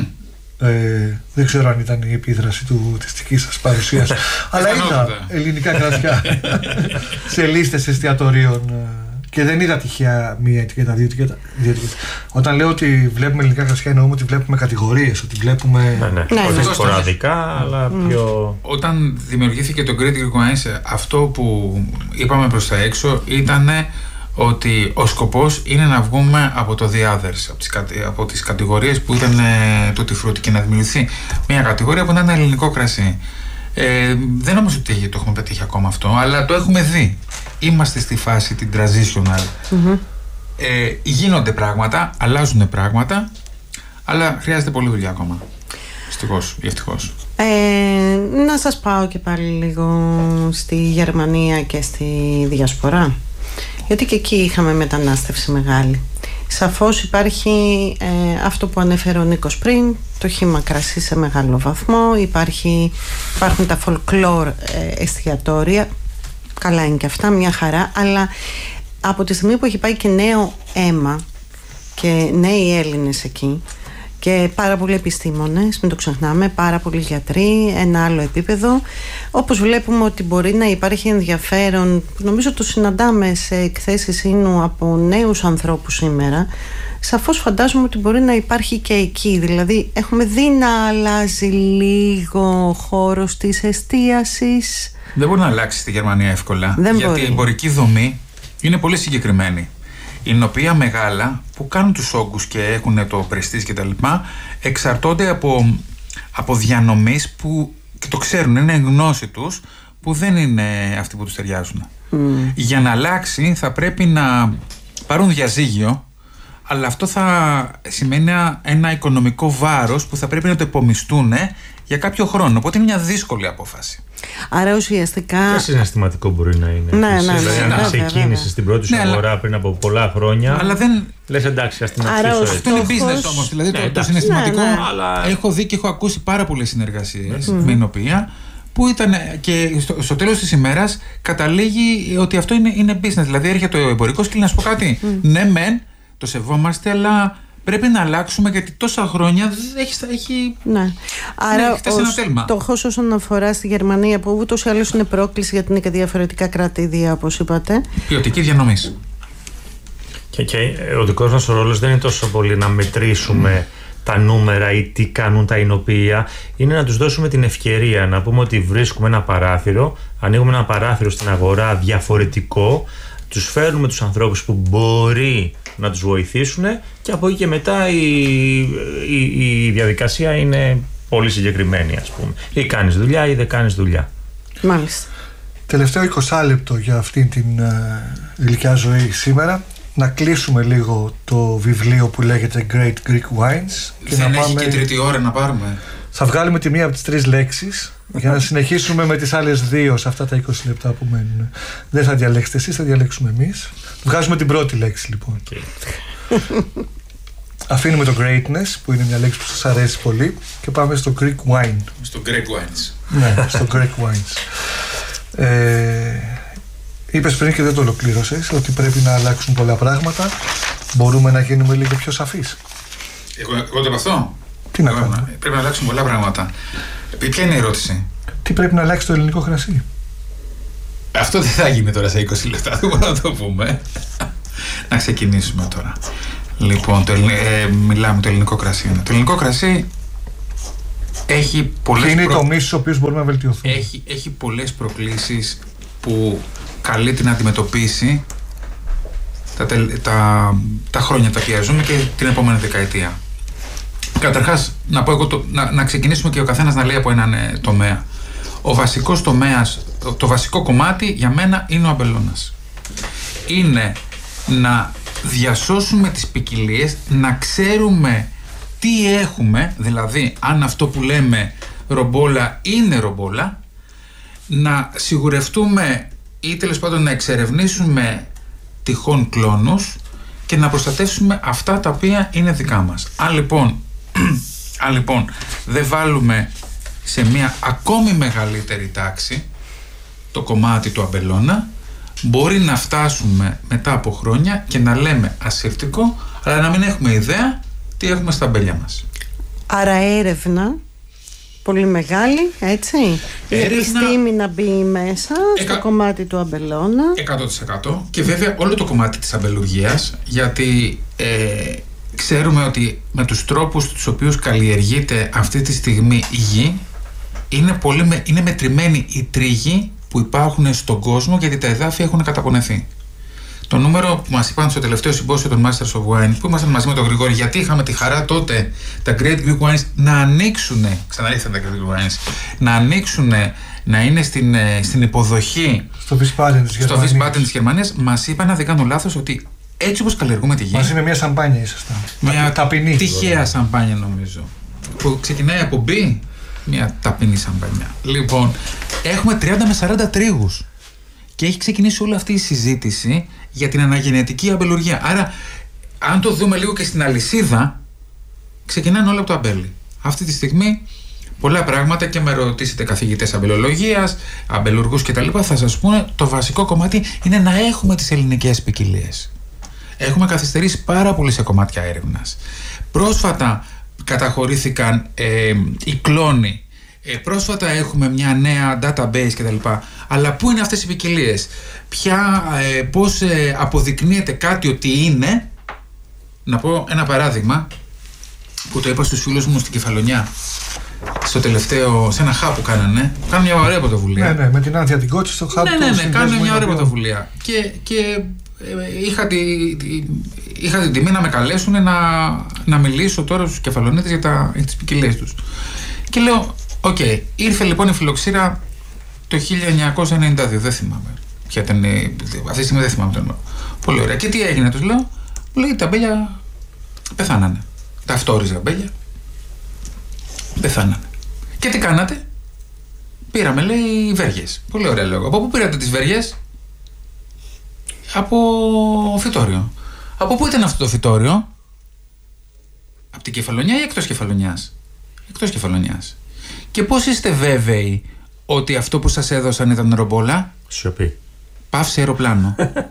Δεν ξέρω αν ήταν η επίδραση της δικής σας παρουσίας, αλλά είδα ελληνικά κρασιά σε λίστες εστιατορίων. Και δεν είδα τυχαία μία ετικέτα, δύο ετικέτα. Όταν λέω ότι βλέπουμε ελληνικά κρασιά, εννοούμε ότι βλέπουμε κατηγορίες, ότι βλέπουμε. Όχι σποραδικά, αλλά πιο. Όταν δημιουργήθηκε το Great Greek Wines, αυτό που είπαμε προς τα έξω ήταν ότι ο σκοπός είναι να βγούμε από το The Others, από τις κατηγορίες που ήταν το Tutti Frutti και να δημιουργηθεί μια κατηγορία που να είναι ελληνικό κρασί. Δεν νομίζω ότι το έχουμε πετύχει ακόμα αυτό, αλλά το έχουμε δει. Είμαστε στη φάση την transitional. Γίνονται πράγματα, αλλάζουν πράγματα, αλλά χρειάζεται πολλή δουλειά ακόμα. Δυστυχώς ή ευτυχώς. Να σας πάω και πάλι λίγο στη Γερμανία και στη διασπορά, γιατί και εκεί είχαμε μετανάστευση μεγάλη. Σαφώς υπάρχει αυτό που ανέφερε ο Νίκος πριν, το χύμα κρασί σε μεγάλο βαθμό. Υπάρχουν τα folklore εστιατόρια, καλά είναι και αυτά, μια χαρά, αλλά από τη στιγμή που έχει πάει και νέο αίμα και νέοι Έλληνες εκεί και πάρα πολλοί επιστήμονες, μην το ξεχνάμε, πάρα πολλοί γιατροί, ένα άλλο επίπεδο, όπως βλέπουμε ότι μπορεί να υπάρχει ενδιαφέρον, νομίζω το συναντάμε σε εκθέσεις ίνου από νέους ανθρώπους σήμερα, σαφώς φαντάζομαι ότι μπορεί να υπάρχει και εκεί. Δηλαδή έχουμε δει να αλλάζει λίγο ο χώρος της εστίασης. Δεν μπορεί να αλλάξει στη Γερμανία εύκολα, γιατί η εμπορική δομή είναι πολύ συγκεκριμένη. Η νοπία μεγάλα που κάνουν τους όγκους και έχουν το πρεστίζ και τα λοιπά εξαρτώνται από διανομής που και το ξέρουν, είναι γνώση τους, που δεν είναι αυτοί που τους ταιριάζουν. Για να αλλάξει θα πρέπει να πάρουν διαζύγιο, αλλά αυτό θα σημαίνει ένα οικονομικό βάρος που θα πρέπει να το επομιστούν για κάποιο χρόνο. Οπότε είναι μια δύσκολη απόφαση. Άρα ουσιαστικά. Και συναισθηματικό μπορεί να είναι. Δηλαδή, αν ξεκίνησε στην πρώτη σου αγορά πριν από πολλά χρόνια. Αλλά δεν. Λες εντάξει, ας την αφήσω έτσι. Αυτό είναι business όμως. Δηλαδή το συναισθηματικό. Αλλά... Έχω δει και έχω ακούσει πάρα πολλές συνεργασίες με εινοποιία που ήταν και στο τέλος της ημέρας καταλήγει ότι αυτό είναι business. Δηλαδή έρχεται ο εμπορικός και να σου πω κάτι. Ναι, μεν, το σεβόμαστε, αλλά πρέπει να αλλάξουμε γιατί τόσα χρόνια έχει. Ναι. Άρα ο στόχος όσον αφορά στη Γερμανία, που ούτως ή άλλως είναι πρόκληση γιατί είναι και διαφορετικά κρατήδια, όπως είπατε. Ποιοτική διανομής. Και ο δικός μας ο ρόλος δεν είναι τόσο πολύ να μετρήσουμε τα νούμερα ή τι κάνουν τα εινοποιεία, είναι να τους δώσουμε την ευκαιρία να πούμε ότι βρίσκουμε ένα παράθυρο, ανοίγουμε ένα παράθυρο στην αγορά διαφορετικό, τους φέρνουμε τους ανθρώπους που μπορεί να τους βοηθήσουν και από εκεί και μετά η διαδικασία είναι πολύ συγκεκριμένη, ας πούμε. Ή κάνεις δουλειά ή δεν κάνεις δουλειά. Μάλιστα. Τελευταίο 20 λεπτό για αυτήν την γλυκιά ζωή σήμερα. Να κλείσουμε λίγο το βιβλίο που λέγεται Great Greek Wines. Δεν έχει και τρίτη ώρα να πάρουμε. Θα βγάλουμε τη μία από τις 3 λέξεις για να συνεχίσουμε με τις άλλες 2 σε αυτά τα 20 λεπτά που μένουν. Δεν θα διαλέξετε εσείς, θα διαλέξουμε εμείς. Βγάζουμε την πρώτη λέξη λοιπόν. Αφήνουμε το greatness, που είναι μια λέξη που σας αρέσει πολύ, και πάμε στο Greek wine. Στο Greek wines. Ναι, στο Greek wines. Είπες πριν και δεν το ολοκλήρωσες ότι πρέπει να αλλάξουν πολλά πράγματα. Μπορούμε να γίνουμε λίγο πιο σαφείς. Εγώ το είπα αυτό. Τι να κάνουμε. Πρέπει να αλλάξουν πολλά πράγματα. Ποια είναι η ερώτηση? Τι πρέπει να αλλάξει το ελληνικό κρασί? Αυτό δεν θα γίνει τώρα σε 20 λεπτά. Δεν μπορούμε να το πούμε. Να ξεκινήσουμε τώρα. Λοιπόν, μιλάμε το ελληνικό κρασί. Το ελληνικό κρασί έχει πολλές. Και είναι οι τομείς στους οποίους μπορούμε να βελτιωθούμε. Έχει πολλές προκλήσεις που καλεί να αντιμετωπίσει τα χρόνια τα οποία ζούμε και την επόμενη δεκαετία. Καταρχάς, να πω εγώ να ξεκινήσουμε και ο καθένας να λέει από έναν τομέα. Ο βασικός τομέας, το βασικό κομμάτι για μένα είναι ο αμπελώνας. Είναι να διασώσουμε τις ποικιλίες, να ξέρουμε τι έχουμε, δηλαδή αν αυτό που λέμε ρομπόλα είναι ρομπόλα, να σιγουρευτούμε ή τέλος πάντων να εξερευνήσουμε τυχόν κλόνους και να προστατεύσουμε αυτά τα οποία είναι δικά μας. Αν λοιπόν δεν βάλουμε σε μια ακόμη μεγαλύτερη τάξη το κομμάτι του αμπελώνα, μπορεί να φτάσουμε μετά από χρόνια και να λέμε ασύρτικο, αλλά να μην έχουμε ιδέα τι έχουμε στα αμπέλια μας. Άρα έρευνα πολύ μεγάλη, έτσι. Η επιστήμη να μπει μέσα στο κομμάτι του αμπελώνα. 100%. Και βέβαια όλο το κομμάτι της αμπελουργίας, γιατί ξέρουμε ότι με τους τρόπους τους οποίους καλλιεργείται αυτή τη στιγμή η γη, είναι μετρημένοι οι τρίγοι που υπάρχουν στον κόσμο, γιατί τα εδάφια έχουν καταπονεθεί. Το νούμερο που μας είπαν στο τελευταίο συμπόσιο των Masters of Wine, που ήμασταν μαζί με τον Γρηγόρη, γιατί είχαμε τη χαρά τότε τα Great Greek Wines να ανοίξουν, ξαναρχίσαν τα Great Greek Wines, να ανοίξουν, να είναι στην υποδοχή στο Wiesbaden της Γερμανίας, μας είπαν, αν δεν κάνω λάθος, ότι έτσι όπως καλλιεργούμε τη γη. Μαζί με μια σαμπάνια ήσασταν. Μια ταπεινή. Τυχαία σαμπάνια νομίζω. Που ξεκινάει από B, μια ταπεινή σαμπάνια. Λοιπόν, έχουμε 30 με 40 τρίγους. Και έχει ξεκινήσει όλη αυτή η συζήτηση για την αναγενετική αμπελουργία. Άρα, αν το δούμε λίγο και στην αλυσίδα, ξεκινάνε όλα από το αμπέλι. Αυτή τη στιγμή, πολλά πράγματα, και με ρωτήσετε καθηγητές αμπελολογίας, αμπελουργούς κτλ., θα σας πούνε το βασικό κομμάτι είναι να έχουμε τις ελληνικές ποικιλίες. Έχουμε καθυστερήσει πάρα πολύ σε κομμάτια έρευνας. Πρόσφατα καταχωρήθηκαν οι κλόνοι. Πρόσφατα έχουμε μια νέα database κτλ. Αλλά πού είναι αυτές οι ποικιλίες? Πώς αποδεικνύεται κάτι ότι είναι? Να πω ένα παράδειγμα που το είπα στους φίλους μου στην Κεφαλονιά, στο τελευταίο, σε ένα hub που κάνανε. Κάνουν μια ωραία πρωτοβουλία. Ναι, με την Άντια την Κότση στο hub. Ναι, κάνουν μια ωραία πρωτοβουλία. Και είχα την τιμή να με καλέσουν να μιλήσω τώρα στους Κεφαλονίτες για τις ποικιλίες τους. Και λέω, ήρθε λοιπόν η φιλοξήρα το 1992. Δεν θυμάμαι ποια ήταν. Αυτή τη στιγμή δεν θυμάμαι το νούμερο. Πολύ ωραία. Και τι έγινε, τους λέω. Μου λέει, τα αμπέλια πεθάνανε. Τα αυτόριζα αμπέλια πεθάνανε. Και τι κάνατε? Πήραμε, λέει, βέργες. Πολύ ωραία λόγο. Από πού πήρατε τις βέργες? Από φυτόριο. Από πού ήταν αυτό το φυτόριο? Από την Κεφαλονιά ή εκτός Κεφαλονιάς? Εκτός Κεφαλονιάς. Και πώς είστε βέβαιοι ότι αυτό που σας έδωσαν ήταν ρομπόλα? Σιωπή. Παύση αεροπλάνο.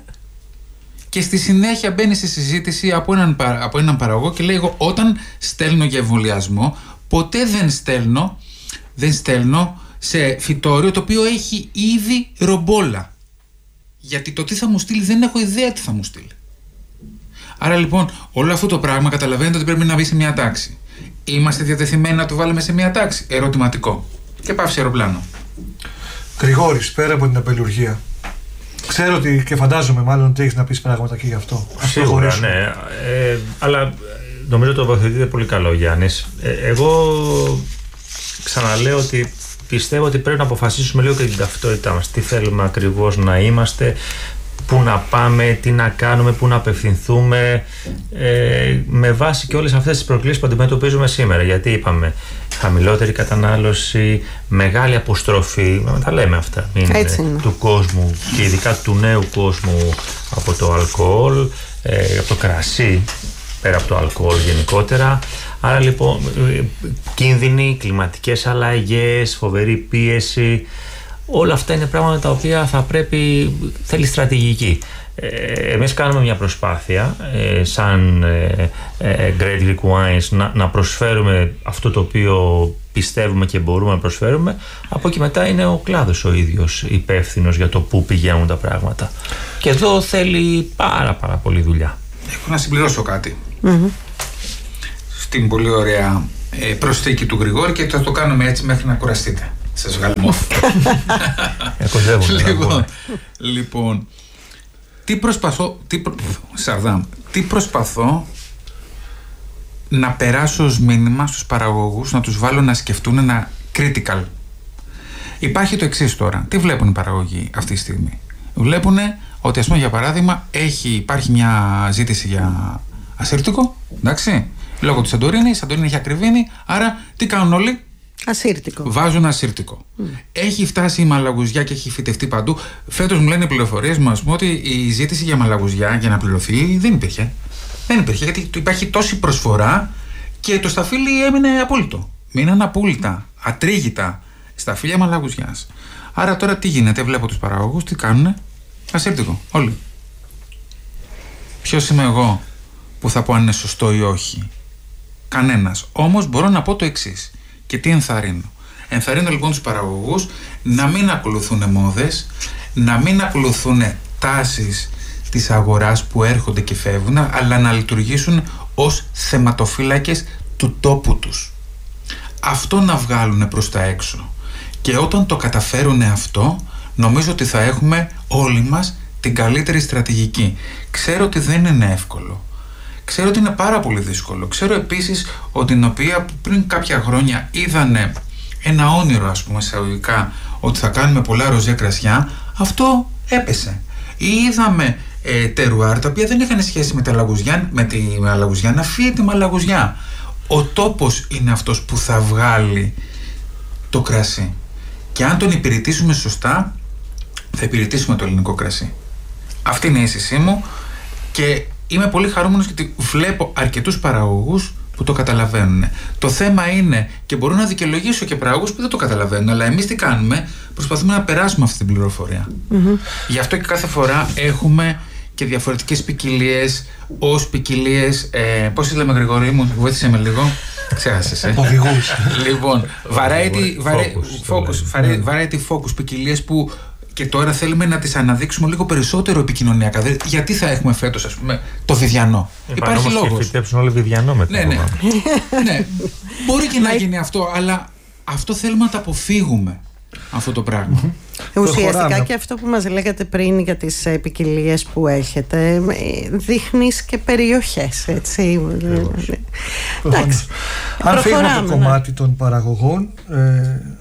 Και στη συνέχεια μπαίνει στη συζήτηση από έναν παραγωγό και λέει, εγώ όταν στέλνω για εμβολιασμό ποτέ δεν στέλνω σε φυτόριο το οποίο έχει ήδη ρομπόλα. Γιατί το τι θα μου στείλει δεν έχω ιδέα τι θα μου στείλει. Άρα λοιπόν όλο αυτό το πράγμα καταλαβαίνετε ότι πρέπει να μπει σε μια τάξη. Είμαστε διατεθειμένοι να το βάλουμε σε μια τάξη? Ερωτηματικό. Και παύση αεροπλάνο. Γρηγόρης, πέρα από την απελουργία, ξέρω ότι και φαντάζομαι μάλλον ότι έχεις να πεις πράγματα και γι' αυτό. Σίγουρα, ναι. Αλλά νομίζω το τοποθετείτε πολύ καλό, Γιάννης. Εγώ ξαναλέω ότι πιστεύω ότι πρέπει να αποφασίσουμε λίγο και την ταυτότητά μας. Τι θέλουμε ακριβώς να είμαστε, πού να πάμε, τι να κάνουμε, πού να απευθυνθούμε, με βάση και όλες αυτές τις προκλήσεις που αντιμετωπίζουμε σήμερα. Γιατί είπαμε χαμηλότερη κατανάλωση, μεγάλη αποστροφή, τα λέμε αυτά, του κόσμου και ειδικά του νέου κόσμου από το αλκοόλ, από το κρασί, πέρα από το αλκοόλ γενικότερα. Άρα λοιπόν κίνδυνοι, κλιματικές αλλαγές, φοβερή πίεση, όλα αυτά είναι πράγματα τα οποία θα πρέπει, θέλει στρατηγική. Εμείς κάνουμε μια προσπάθεια σαν Great Greek Wines να προσφέρουμε αυτό το οποίο πιστεύουμε και μπορούμε να προσφέρουμε. Από εκεί μετά είναι ο κλάδος ο ίδιος υπεύθυνος για το πού πηγαίνουν τα πράγματα. Και εδώ θέλει πάρα πολύ δουλειά. Έχω να συμπληρώσω κάτι. Στην πολύ ωραία προσθήκη του Γρηγόρη και θα το κάνουμε έτσι μέχρι να κουραστείτε. Σας βγάλουμε. Λοιπόν, τι προσπαθώ να περάσω ως μήνυμα στους παραγωγούς, να τους βάλω να σκεφτούν ένα critical. Υπάρχει το εξής τώρα. Τι βλέπουν οι παραγωγοί αυτή τη στιγμή? Βλέπουν ότι, ας πούμε, για παράδειγμα, υπάρχει μια ζήτηση για ασύρτικο, εντάξει, λόγω της Σαντορίνη. Η Σαντορίνη έχει ακριβήνει, άρα τι κάνουν όλοι? Ασύρτικο. Βάζουν ασύρτικο. Έχει φτάσει η μαλαγουζιά και έχει φυτευτεί παντού. Φέτος μου λένε οι πληροφορίες μου, ας πούμε, ότι η ζήτηση για μαλαγουζιά για να πληρωθεί δεν υπήρχε. Δεν υπήρχε, γιατί υπάρχει τόση προσφορά και το σταφύλι έμεινε απόλυτο. Μείναν απόλυτα, ατρίγητα σταφύλια μαλαγουζιάς. Άρα τώρα τι γίνεται? Βλέπω τους παραγωγούς, τι κάνουνε? Ασύρτικο, όλοι. Ποιος είμαι εγώ που θα πω αν είναι σωστό ή όχι? Κανένας. Όμως μπορώ να πω το εξής. Και τι ενθαρρύνω? Ενθαρρύνω λοιπόν τους παραγωγούς να μην ακολουθούν μόδες, να μην ακολουθούν τάσεις της αγοράς που έρχονται και φεύγουν, αλλά να λειτουργήσουν ως θεματοφύλακες του τόπου τους. Αυτό να βγάλουν προς τα έξω. Και όταν το καταφέρουν αυτό, νομίζω ότι θα έχουμε όλοι μας την καλύτερη στρατηγική. Ξέρω ότι δεν είναι εύκολο. Ξέρω ότι είναι πάρα πολύ δύσκολο. Ξέρω επίσης ότι την οποία πριν κάποια χρόνια είδανε ένα όνειρο, ας πούμε, εισαγωγικά, ότι θα κάνουμε πολλά ροζέ κρασιά, αυτό έπεσε. Ή είδαμε τερουάρ τα οποία δεν είχαν σχέση με τη μαλαγουζιά, να φύγει τη μαλαγουζιά. Ο τόπος είναι αυτός που θα βγάλει το κρασί. Και αν τον υπηρετήσουμε σωστά, θα υπηρετήσουμε το ελληνικό κρασί. Αυτή είναι η αίσθησή μου και είμαι πολύ χαρούμενος γιατί βλέπω αρκετούς παραγωγούς που το καταλαβαίνουν. Το θέμα είναι, και μπορώ να δικαιολογήσω και παραγωγούς που δεν το καταλαβαίνουν, αλλά εμείς τι κάνουμε? Προσπαθούμε να περάσουμε αυτή την πληροφορία. Γι' αυτό και κάθε φορά έχουμε και διαφορετικές ποικιλίες, ως ποικιλίες. Πώς λέμε, Γρηγόρη μου, βοήθησε με λίγο. Ξέχασες, Οδηγούς. Λοιπόν, variety focus, ποικιλίες που και τώρα θέλουμε να τις αναδείξουμε λίγο περισσότερο επικοινωνιακά. Γιατί θα έχουμε φέτος, ας πούμε, το Βιδιανό? Υπάρχει λόγος. Και φυτέψουν όλοι Βιδιανό μετά. Ναι. Μπορεί και να γίνει αυτό, αλλά αυτό θέλουμε να το αποφύγουμε, αυτό το πράγμα. Ουσιαστικά και αυτό που μας λέγατε πριν για τις ποικιλίες που έχετε, δείχνεις και περιοχές, έτσι. Αν φύγουμε από το κομμάτι των παραγωγών,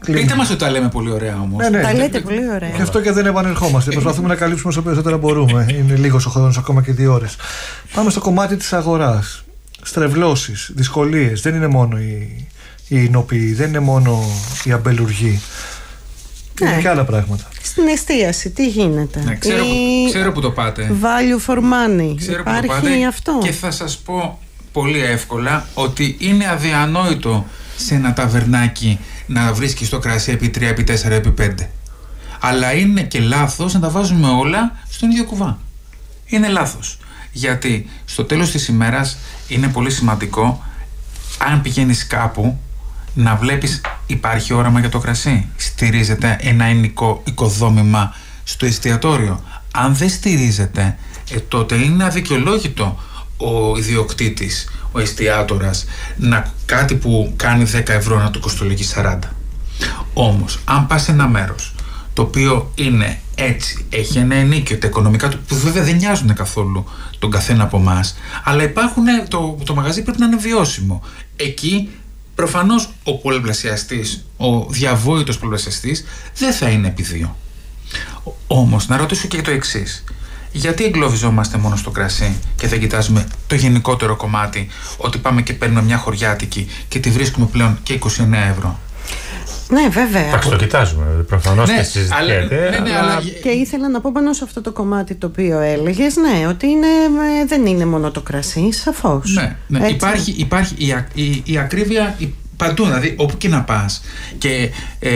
Πείτε μας ότι τα λέμε πολύ ωραία όμως. Ναι. Τα λέτε πολύ ωραία. Γι' αυτό και δεν επανερχόμαστε. Προσπαθούμε να καλύψουμε όσο περισσότερα μπορούμε. Είναι λίγος ο χρόνος, ακόμα και 2 ώρες. Πάμε στο κομμάτι της αγοράς. Στρεβλώσεις, δυσκολίες. Δεν είναι μόνο οι εινοποιοί, δεν είναι μόνο οι αμπελουργοί. Είναι και άλλα πράγματα. Στην εστίαση, τι γίνεται. Ναι, ξέρω που το πάτε. Value for money. Ξέρω υπάρχει που το πάτε αυτό. Και θα σας πω πολύ εύκολα ότι είναι αδιανόητο σε ένα ταβερνάκι να βρίσκεις το κρασί επί 3, επί 4, επί 5. Αλλά είναι και λάθος να τα βάζουμε όλα στον ίδιο κουβά. Είναι λάθος. Γιατί στο τέλος της ημέρας είναι πολύ σημαντικό, αν πηγαίνεις κάπου, να βλέπεις υπάρχει όραμα για το κρασί. Στηρίζεται ένα οικοδόμημα στο εστιατόριο. Αν δεν στηρίζεται, τότε είναι αδικαιολόγητο ο ιδιοκτήτης, ο εστιάτορας, κάτι που κάνει 10 ευρώ να του κοστολογεί 40. Όμως, αν πας σε ένα μέρος το οποίο είναι έτσι, έχει ένα ενίκιο, τα οικονομικά του, που βέβαια δεν νοιάζουν καθόλου τον καθένα από εμάς, αλλά υπάρχουν, το μαγαζί πρέπει να είναι βιώσιμο. Εκεί προφανώς ο πολλαπλασιαστής, ο διαβόητος πολλαπλασιαστής, δεν θα είναι επί 2. Όμως, να ρωτήσω και το εξής. Γιατί εγκλωβιζόμαστε μόνο στο κρασί και δεν κοιτάζουμε το γενικότερο κομμάτι, ότι πάμε και παίρνουμε μια χωριάτικη και τη βρίσκουμε πλέον και 29 ευρώ. Ναι, βέβαια. Εντάξει, το κοιτάζουμε. Προφανώς και συζητιέται. Αλλά... Και ήθελα να πω πάνω σε αυτό το κομμάτι το οποίο έλεγες, ναι, ότι δεν είναι μόνο το κρασί, σαφώς. Ναι. Υπάρχει η ακρίβεια παντού, δηλαδή όπου και να πας. Και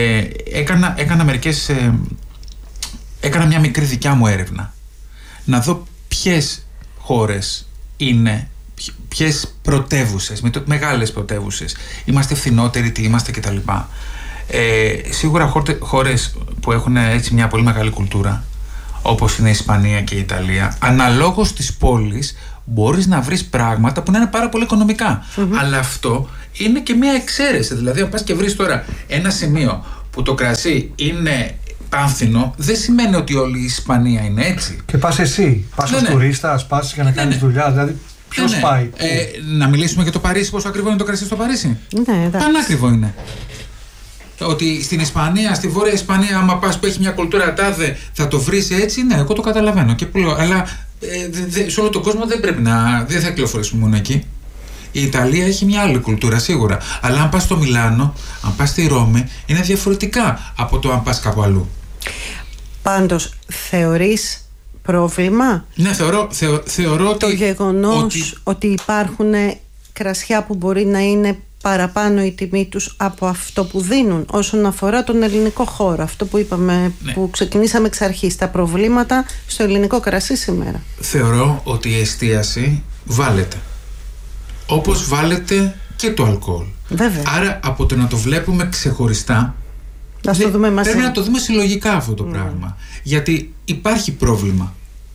έκανα μια μικρή δικιά μου έρευνα. Να δω ποιες χώρες είναι, ποιες πρωτεύουσες, μεγάλες πρωτεύουσες, είμαστε φθηνότεροι, τι είμαστε κτλ. Σίγουρα χώρες που έχουν έτσι μια πολύ μεγάλη κουλτούρα, όπως είναι η Ισπανία και η Ιταλία, αναλόγως της πόλης μπορείς να βρεις πράγματα που να είναι πάρα πολύ οικονομικά. Αλλά αυτό είναι και μια εξαίρεση. Δηλαδή, αν πας και βρεις τώρα ένα σημείο που το κρασί είναι πάνθηνο, δεν σημαίνει ότι όλη η Ισπανία είναι έτσι. Και πας εσύ, πας ως τουρίστας, πας για να κάνεις δουλειά, δηλαδή ποιος πάει. Να μιλήσουμε για το Παρίσι, πόσο ακριβό είναι το κρασί στο Παρίσι. Ναι, πανάκριβο είναι. Ότι στην Ισπανία, στη Βόρεια Ισπανία, άμα πας που έχει μια κουλτούρα τάδε, θα το βρεις έτσι, ναι, εγώ το καταλαβαίνω. Αλλά σε όλο τον κόσμο δεν θα κυκλοφορήσουμε μόνο εκεί. Η Ιταλία έχει μια άλλη κουλτούρα σίγουρα. Αλλά αν πας στο Μιλάνο, αν πας στη Ρώμη, είναι διαφορετικά από το αν πας κάπου αλλού. Πάντως, θεωρείς πρόβλημα? Ναι, θεωρώ ότι... Το γεγονός ότι υπάρχουν κρασιά που μπορεί να είναι παραπάνω η τιμή τους από αυτό που δίνουν όσον αφορά τον ελληνικό χώρο. Αυτό που είπαμε, που ξεκινήσαμε εξ αρχής, τα προβλήματα στο ελληνικό κρασί σήμερα. Θεωρώ ότι η εστίαση βάλεται. Όπως βάλετε και το αλκοόλ. Βέβαια. Άρα από το να το βλέπουμε ξεχωριστά, πρέπει να το δούμε συλλογικά αυτό το πράγμα. Γιατί υπάρχει πρόβλημα.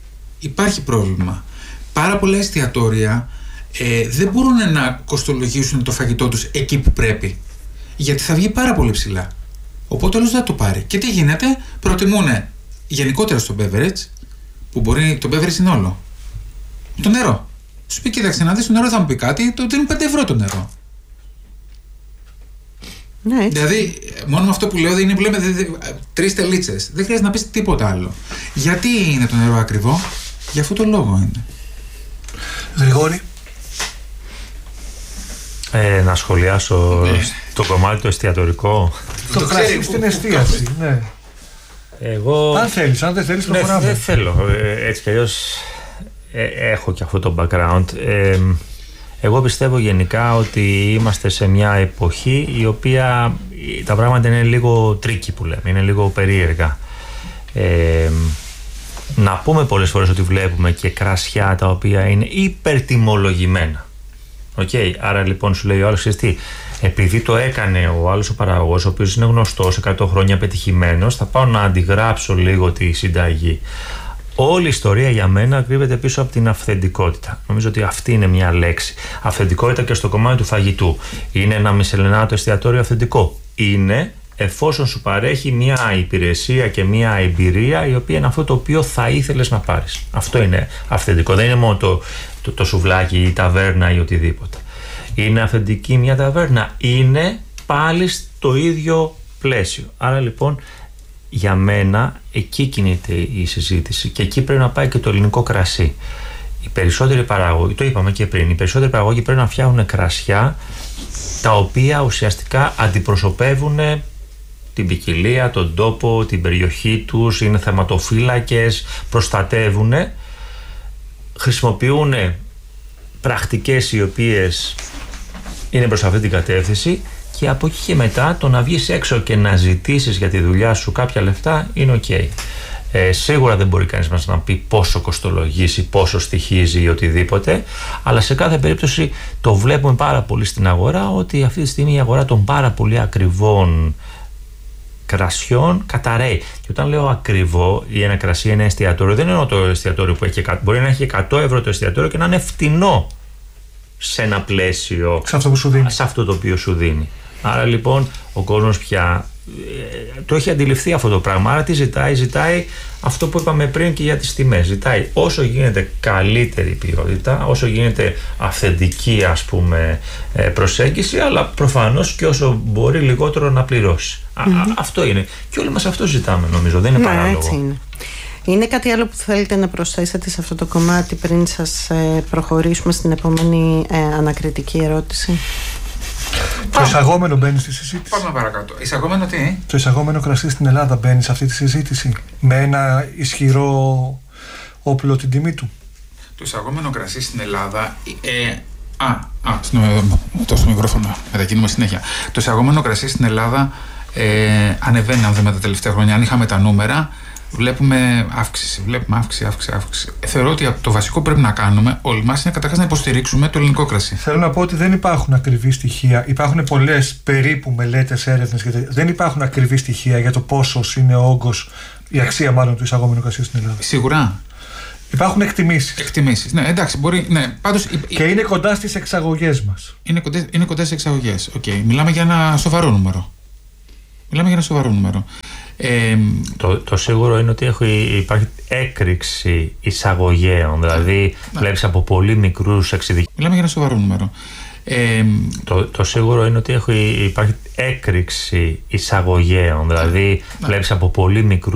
Πάρα πολλά εστιατόρια δεν μπορούν να κοστολογήσουν το φαγητό τους εκεί που πρέπει. Γιατί θα βγει πάρα πολύ ψηλά. Οπότε όλος δεν το πάρει. Και τι γίνεται, προτιμούν γενικότερα στο beverage, που μπορεί το beverage είναι όλο. Το νερό. Σου πει, κοίταξε να δεις, το νερό θα μου πει κάτι, το δίνουν 5 ευρώ το νερό. Ναι, δηλαδή, μόνο με αυτό που λέω, λέμε 3 τελίτσες. Δεν χρειάζεται να πεις τίποτα άλλο. Γιατί είναι το νερό ακριβό? Για αυτό το λόγο είναι. Γρηγόρη. Να σχολιάσω το κομμάτι το εστιατορικό. Το κρασί στην εστίαση, ναι. Αν θέλεις, αν δεν θέλεις, προχωράμε. Δεν θέλω. Έτσι κι αλλιώς έχω και αυτό το background. Εγώ πιστεύω γενικά ότι είμαστε σε μια εποχή η οποία τα πράγματα είναι λίγο τρίκι, που λέμε, είναι λίγο περίεργα. Να πούμε πολλές φορές ότι βλέπουμε και κρασιά τα οποία είναι υπερτιμολογημένα. Άρα λοιπόν σου λέει ο άλλος, επειδή το έκανε ο άλλος ο παραγωγός, ο οποίος είναι γνωστός, 100 χρόνια πετυχημένος, θα πάω να αντιγράψω λίγο τη συνταγή. Όλη η ιστορία για μένα κρύβεται πίσω από την αυθεντικότητα. Νομίζω ότι αυτή είναι μια λέξη. Αυθεντικότητα και στο κομμάτι του φαγητού. Είναι ένα μισελενάτο εστιατόριο αυθεντικό? Είναι, εφόσον σου παρέχει μια υπηρεσία και μια εμπειρία η οποία είναι αυτό το οποίο θα ήθελες να πάρεις. Αυτό είναι αυθεντικό. Δεν είναι μόνο το σουβλάκι, η ταβέρνα ή οτιδήποτε. Είναι αυθεντική μια ταβέρνα? Είναι πάλι στο ίδιο πλαίσιο. Άρα λοιπόν για μένα εκεί κινείται η συζήτηση και εκεί πρέπει να πάει και το ελληνικό κρασί. Οι περισσότεροι παραγωγοί, το είπαμε και πριν, οι περισσότεροι παραγωγοί πρέπει να φτιάχνουν κρασιά τα οποία ουσιαστικά αντιπροσωπεύουν την ποικιλία, τον τόπο, την περιοχή τους, είναι θεματοφύλακες, προστατεύουν, χρησιμοποιούν πρακτικές οι οποίες είναι προς αυτή την κατεύθυνση και από εκεί και μετά το να βγεις έξω και να ζητήσεις για τη δουλειά σου κάποια λεφτά είναι ok. Σίγουρα δεν μπορεί κανείς μας να πει πόσο κοστολογήσει, πόσο στοιχίζει ή οτιδήποτε, αλλά σε κάθε περίπτωση το βλέπουμε πάρα πολύ στην αγορά ότι αυτή τη στιγμή η αγορά των πάρα πολύ ακριβών κρασιών καταραίει. Και όταν λέω ακριβό ή ένα κρασί, ένα εστιατόριο, δεν εννοώ το εστιατόριο που έχει, μπορεί να έχει 100 ευρώ το εστιατόριο και να είναι φτηνό σε ένα πλαίσιο, σε αυτό το οποίο σου δίνει. Άρα λοιπόν ο κόσμος πια το έχει αντιληφθεί αυτό το πράγμα. Άρα τι ζητάει? Ζητάει αυτό που είπαμε πριν και για τις τιμές. Ζητάει όσο γίνεται καλύτερη ποιότητα, όσο γίνεται αυθεντική ας πούμε προσέγγιση, αλλά προφανώς και όσο μπορεί λιγότερο να πληρώσει. Αυτό είναι. Και όλοι μας αυτό ζητάμε, νομίζω. Δεν είναι παράλογο. Έτσι είναι. Είναι κάτι άλλο που θέλετε να προσθέσετε σε αυτό το κομμάτι πριν σας προχωρήσουμε στην επόμενη ανακριτική ερώτηση? Το εισαγόμενο μπαίνει στη συζήτηση. Πάμε παρακάτω. Εισαγόμενο τι? Το εισαγόμενο κρασί στην Ελλάδα μπαίνει σε αυτή τη συζήτηση με ένα ισχυρό όπλο την τιμή του. Το εισαγόμενο κρασί στην Ελλάδα. Στο μικρόφωνο μετακινούμε συνέχεια. Το εισαγόμενο κρασί στην Ελλάδα ανεβαίνει, αν δούμε τα τελευταία χρόνια. Αν είχαμε τα νούμερα, βλέπουμε αύξηση. Αύξηση. Θεωρώ ότι το βασικό που πρέπει να κάνουμε όλοι μας είναι καταρχάς να υποστηρίξουμε το ελληνικό κρασί. Θέλω να πω ότι δεν υπάρχουν ακριβή στοιχεία. Υπάρχουν πολλές περίπου μελέτες, έρευνες. Δεν υπάρχουν ακριβή στοιχεία για το πόσος είναι ο όγκος, η αξία μάλλον του εισαγόμενου κρασιού στην Ελλάδα. Σίγουρα. Υπάρχουν εκτιμήσεις. Ναι, εντάξει, μπορεί. Ναι, πάντως, και είναι κοντά στις εξαγωγές μας. Είναι κοντά στις εξαγωγές. Okay. Μιλάμε για ένα σοβαρό νούμερο. Το σίγουρο είναι ότι υπάρχει έκρηξη εισαγωγέων, δηλαδή βλέπεις από πολύ μικρούς εξειδικευμένους. Μιλάμε για ένα σοβαρό νούμερο. Το σίγουρο είναι ότι υπάρχει έκρηξη εισαγωγέων, δηλαδή βλέπεις από πολύ μικρούς